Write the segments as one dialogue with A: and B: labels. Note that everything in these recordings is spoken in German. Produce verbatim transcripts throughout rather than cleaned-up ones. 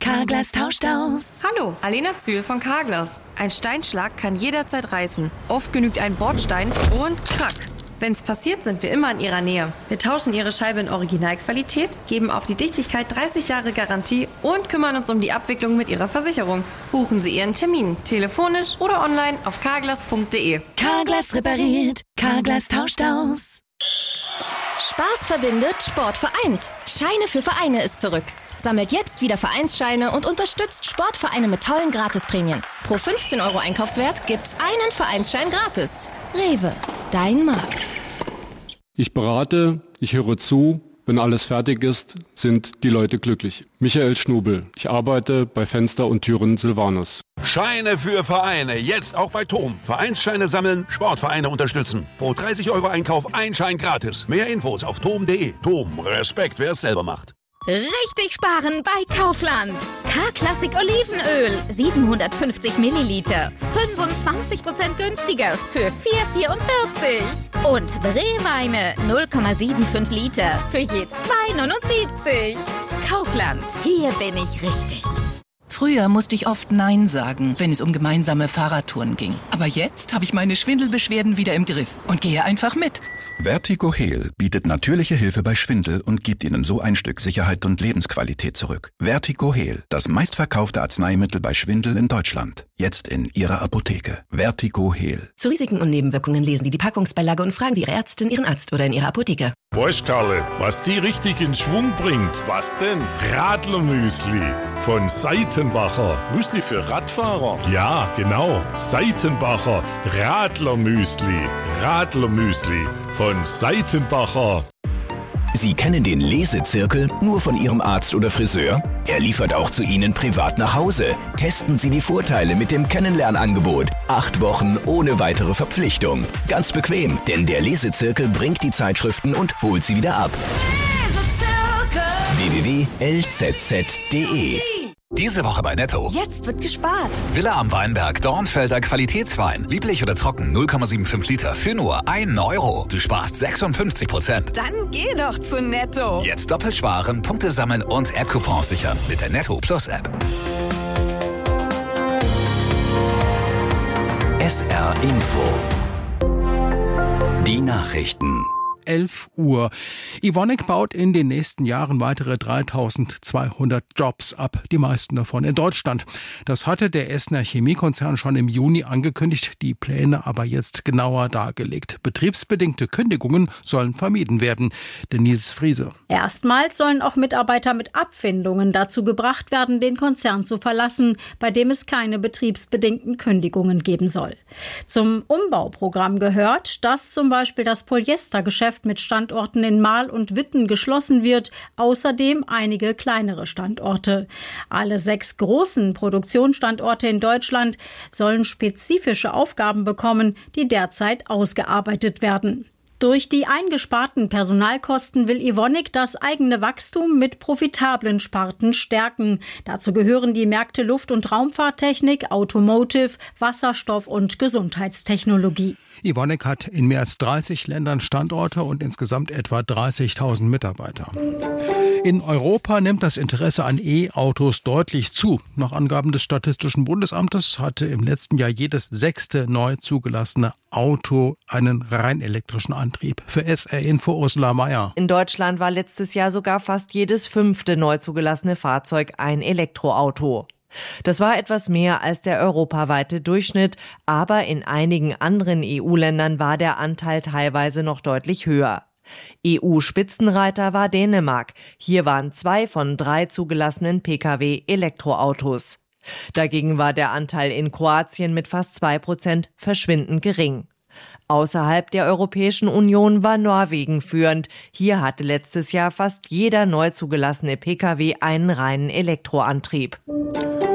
A: Carglass tauscht aus.
B: Hallo, Alena Zühl von Carglass. Ein Steinschlag kann jederzeit reißen. Oft genügt ein Bordstein und krack. Wenn's passiert, sind wir immer in Ihrer Nähe. Wir tauschen Ihre Scheibe in Originalqualität, geben auf die Dichtigkeit dreißig Jahre Garantie und kümmern uns um die Abwicklung mit Ihrer Versicherung. Buchen Sie Ihren Termin, telefonisch oder online auf carglass punkt de.
A: Carglass repariert, Carglass tauscht aus.
C: Spaß verbindet, Sport vereint. Scheine für Vereine ist zurück. Sammelt jetzt wieder Vereinsscheine und unterstützt Sportvereine mit tollen Gratisprämien. Pro fünfzehn Euro Einkaufswert gibt's einen Vereinsschein gratis. Rewe, dein Markt.
D: Ich berate, ich höre zu. Wenn alles fertig ist, sind die Leute glücklich. Michael Schnubel. Ich arbeite bei Fenster und Türen Silvanus.
E: Scheine für Vereine. Jetzt auch bei T O M. Vereinsscheine sammeln, Sportvereine unterstützen. Pro dreißig Euro Einkauf ein Schein gratis. Mehr Infos auf tom punkt de. T O M. Respekt, wer es selber macht.
F: Richtig sparen bei Kaufland. K-Klassik Olivenöl, siebenhundertfünfzig Milliliter, fünfundzwanzig Prozent günstiger für vier Euro vierundvierzig. Und Rehweine, null Komma fünfundsiebzig Liter für je zwei Euro neunundsiebzig. Kaufland, hier bin ich richtig.
G: Früher musste ich oft Nein sagen, wenn es um gemeinsame Fahrradtouren ging. Aber jetzt habe ich meine Schwindelbeschwerden wieder im Griff und gehe einfach mit.
H: Vertigo Heal bietet natürliche Hilfe bei Schwindel und gibt Ihnen so ein Stück Sicherheit und Lebensqualität zurück. Vertigo Heal, das meistverkaufte Arzneimittel bei Schwindel in Deutschland. Jetzt in Ihrer Apotheke. Vertigo Heal.
I: Zu Risiken und Nebenwirkungen lesen Sie die Packungsbeilage und fragen Sie Ihre Ärztin, Ihren Arzt oder in Ihrer Apotheke.
J: Weißt Karle, was die richtig in Schwung bringt? Was denn? Radlermüsli von Seitenbacher. Müsli für Radfahrer? Ja, genau. Seitenbacher Radlermüsli. Radlermüsli von Seitenbacher.
K: Sie kennen den Lesezirkel nur von Ihrem Arzt oder Friseur? Er liefert auch zu Ihnen privat nach Hause. Testen Sie die Vorteile mit dem Kennenlernangebot. Acht Wochen ohne weitere Verpflichtung. Ganz bequem, denn der Lesezirkel bringt die Zeitschriften und holt sie wieder ab. w w w punkt l z z punkt d e
L: Diese Woche bei Netto.
C: Jetzt wird gespart.
L: Villa am Weinberg, Dornfelder Qualitätswein. Lieblich oder trocken, null Komma fünfundsiebzig Liter für nur einen Euro. Du sparst sechsundfünfzig Prozent.
C: Dann geh doch zu Netto.
L: Jetzt doppelt sparen, Punkte sammeln und App-Coupons sichern mit der Netto Plus App.
M: S R Info. Die Nachrichten.
N: elf Uhr. Evonik baut in den nächsten Jahren weitere dreitausendzweihundert Jobs ab, die meisten davon in Deutschland. Das hatte der Essener Chemiekonzern schon im Juni angekündigt, die Pläne aber jetzt genauer dargelegt. Betriebsbedingte Kündigungen sollen vermieden werden. Denise Friese.
O: Erstmals sollen auch Mitarbeiter mit Abfindungen dazu gebracht werden, den Konzern zu verlassen, bei dem es keine betriebsbedingten Kündigungen geben soll. Zum Umbauprogramm gehört, dass zum Beispiel das Polyestergeschäft mit Standorten in Marl und Witten geschlossen wird, außerdem einige kleinere Standorte. Alle sechs großen Produktionsstandorte in Deutschland sollen spezifische Aufgaben bekommen, die derzeit ausgearbeitet werden. Durch die eingesparten Personalkosten will Evonik das eigene Wachstum mit profitablen Sparten stärken. Dazu gehören die Märkte Luft- und Raumfahrttechnik, Automotive, Wasserstoff und Gesundheitstechnologie.
N: Evonik hat in mehr als dreißig Ländern Standorte und insgesamt etwa dreißigtausend Mitarbeiter. In Europa nimmt das Interesse an E-Autos deutlich zu. Nach Angaben des Statistischen Bundesamtes hatte im letzten Jahr jedes sechste neu zugelassene Auto einen rein elektrischen Antrieb. Für S R Info Ursula Mayer.
P: In Deutschland war letztes Jahr sogar fast jedes fünfte neu zugelassene Fahrzeug ein Elektroauto. Das war etwas mehr als der europaweite Durchschnitt, aber in einigen anderen E U-Ländern war der Anteil teilweise noch deutlich höher. E U-Spitzenreiter war Dänemark. Hier waren zwei von drei zugelassenen Pkw Elektroautos. Dagegen war der Anteil in Kroatien mit fast zwei Prozent verschwindend gering. Außerhalb der Europäischen Union war Norwegen führend. Hier hatte letztes Jahr fast jeder neu zugelassene Pkw einen reinen Elektroantrieb.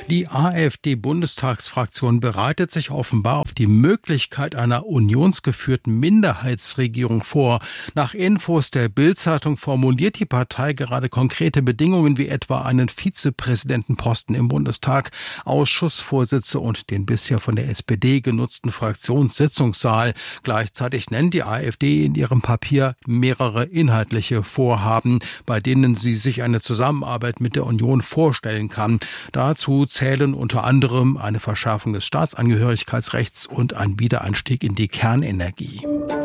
N: Die AfD-Bundestagsfraktion bereitet sich offenbar auf die Möglichkeit einer unionsgeführten Minderheitsregierung vor. Nach Infos der Bild-Zeitung formuliert die Partei gerade konkrete Bedingungen wie etwa einen Vizepräsidentenposten im Bundestag, Ausschussvorsitze und den bisher von der S P D genutzten Fraktionssitzungssaal. Gleichzeitig nennt die AfD in ihrem Papier mehrere inhaltliche Vorhaben, bei denen sie sich eine Zusammenarbeit mit der Union vorstellen kann. Dazu zählen unter anderem eine Verschärfung des Staatsangehörigkeitsrechts und ein Wiedereinstieg in die Kernenergie.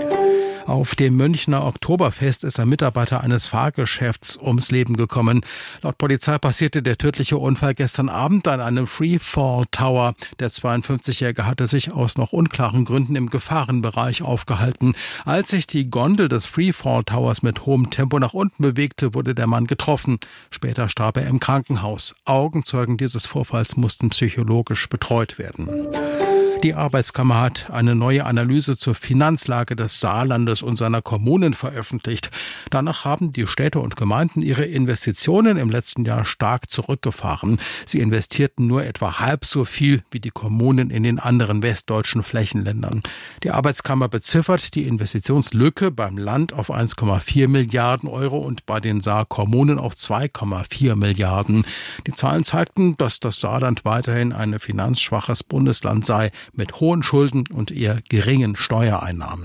N: Auf dem Münchner Oktoberfest ist ein Mitarbeiter eines Fahrgeschäfts ums Leben gekommen. Laut Polizei passierte der tödliche Unfall gestern Abend an einem Freefall Tower. Der zweiundfünfzigjährige hatte sich aus noch unklaren Gründen im Gefahrenbereich aufgehalten. Als sich die Gondel des Freefall Towers mit hohem Tempo nach unten bewegte, wurde der Mann getroffen. Später starb er im Krankenhaus. Augenzeugen dieses Vorfalls mussten psychologisch betreut werden. Die Arbeitskammer hat eine neue Analyse zur Finanzlage des Saarlandes und seiner Kommunen veröffentlicht. Danach haben die Städte und Gemeinden ihre Investitionen im letzten Jahr stark zurückgefahren. Sie investierten nur etwa halb so viel wie die Kommunen in den anderen westdeutschen Flächenländern. Die Arbeitskammer beziffert die Investitionslücke beim Land auf eins Komma vier Milliarden Euro und bei den Saarkommunen auf zwei Komma vier Milliarden. Die Zahlen zeigten, dass das Saarland weiterhin ein finanzschwaches Bundesland sei, mit hohen Schulden und eher geringen Steuereinnahmen.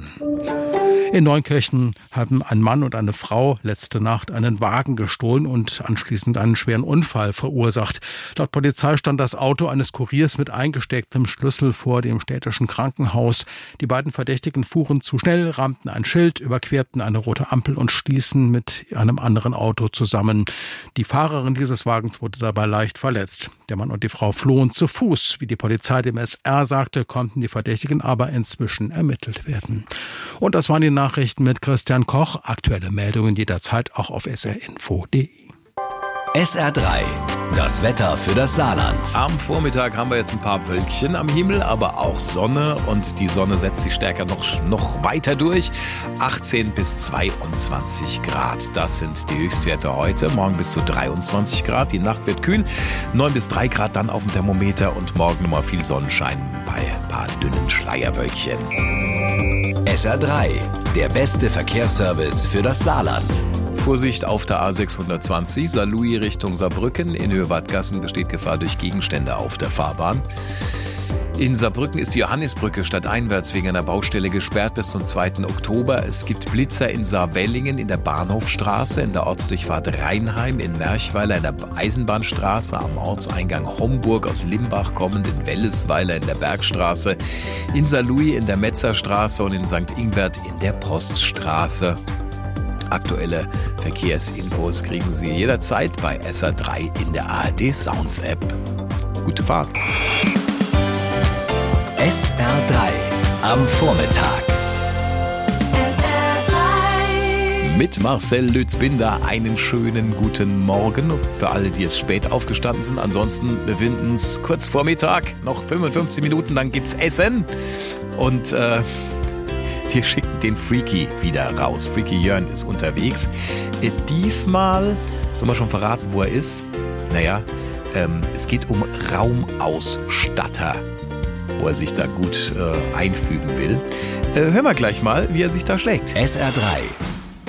N: In Neunkirchen haben ein Mann und eine Frau letzte Nacht einen Wagen gestohlen und anschließend einen schweren Unfall verursacht. Laut Polizei stand das Auto eines Kuriers mit eingestecktem Schlüssel vor dem städtischen Krankenhaus. Die beiden Verdächtigen fuhren zu schnell, rammten ein Schild, überquerten eine rote Ampel und stießen mit einem anderen Auto zusammen. Die Fahrerin dieses Wagens wurde dabei leicht verletzt. Der Mann und die Frau flohen zu Fuß. Wie die Polizei dem S R sagte, konnten die Verdächtigen aber inzwischen ermittelt werden. Und das waren die Nachrichten mit Christian Koch. Aktuelle Meldungen jederzeit auch auf s r info punkt d e.
M: S R drei, das Wetter für das Saarland.
Q: Am Vormittag haben wir jetzt ein paar Wölkchen am Himmel, aber auch Sonne. Und die Sonne setzt sich stärker noch, noch weiter durch. achtzehn bis zweiundzwanzig Grad, das sind die Höchstwerte heute. Morgen bis zu dreiundzwanzig Grad, die Nacht wird kühl. neun bis drei Grad dann auf dem Thermometer und morgen nochmal viel Sonnenschein bei ein paar dünnen Schleierwölkchen.
M: S R drei, der beste Verkehrsservice für das Saarland.
Q: Vorsicht auf der A sechshundertzwanzig, Saarlouis Richtung Saarbrücken. In Höhe-Wadgassen besteht Gefahr durch Gegenstände auf der Fahrbahn. In Saarbrücken ist die Johannisbrücke stadteinwärts wegen einer Baustelle gesperrt bis zum zweiten Oktober. Es gibt Blitzer in Saarwellingen in der Bahnhofstraße, in der Ortsdurchfahrt Rheinheim, in Merchweiler in der Eisenbahnstraße, am Ortseingang Homburg aus Limbach kommend, in Wellesweiler in der Bergstraße, in Saarlouis in der Metzerstraße und in Sankt Ingbert in der Poststraße. Aktuelle Verkehrsinfos kriegen Sie jederzeit bei S R drei in der A R D Sounds App. Gute Fahrt.
M: S R drei am Vormittag.
A: S R drei.
Q: Mit Marcel Lützbinder einen schönen guten Morgen für alle, die jetzt spät aufgestanden sind. Ansonsten befinden uns kurz vor Mittag, noch fünfundfünfzig Minuten, dann gibt's Essen. Und äh, wir schicken den Freaky wieder raus. Freaky Jörn ist unterwegs. Äh, diesmal, sollen wir schon verraten, wo er ist? Naja, ähm, es geht um Raumausstatter, wo er sich da gut äh, einfügen will. Äh, hören wir gleich mal, wie er sich da schlägt.
M: S R drei.